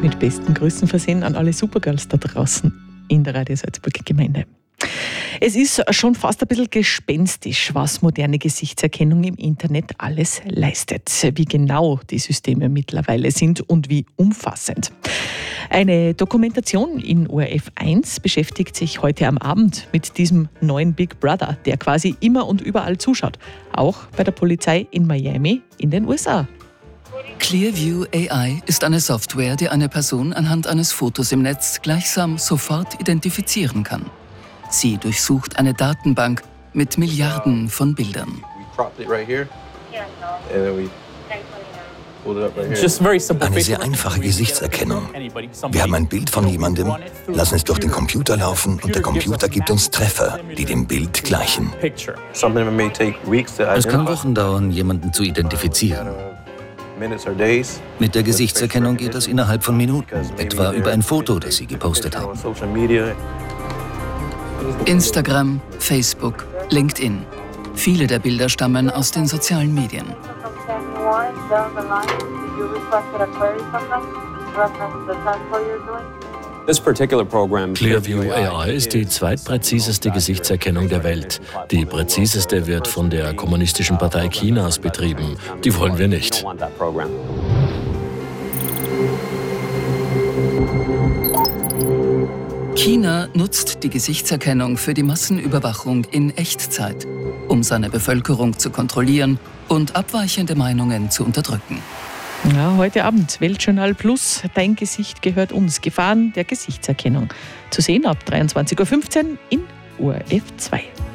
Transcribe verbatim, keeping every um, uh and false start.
Mit besten Grüßen versehen an alle Supergirls da draußen in der Radio Salzburger Gemeinde. Es ist schon fast ein bisschen gespenstisch, was moderne Gesichtserkennung im Internet alles leistet. Wie genau die Systeme mittlerweile sind und wie umfassend. Eine Dokumentation in O R F eins beschäftigt sich heute am Abend mit diesem neuen Big Brother, der quasi immer und überall zuschaut. Auch bei der Polizei in Miami in den U S A. Clearview A I ist eine Software, die eine Person anhand eines Fotos im Netz gleichsam sofort identifizieren kann. Sie durchsucht eine Datenbank mit Milliarden von Bildern. Eine sehr einfache Gesichtserkennung. Wir haben ein Bild von jemandem, lassen es durch den Computer laufen und der Computer gibt uns Treffer, die dem Bild gleichen. Es kann Wochen dauern, jemanden zu identifizieren. Mit der Gesichtserkennung geht das innerhalb von Minuten, etwa über ein Foto, das Sie gepostet haben. Instagram, Facebook, LinkedIn. Viele der Bilder stammen aus den sozialen Medien. Clearview A I ist die zweitpräziseste Gesichtserkennung der Welt. Die präziseste wird von der Kommunistischen Partei Chinas betrieben. Die wollen wir nicht. China nutzt die Gesichtserkennung für die Massenüberwachung in Echtzeit, um seine Bevölkerung zu kontrollieren und abweichende Meinungen zu unterdrücken. Ja, heute Abend Weltjournal Plus, dein Gesicht gehört uns. Gefahren der Gesichtserkennung. Zu sehen ab dreiundzwanzig Uhr fünfzehn in O R F zwei.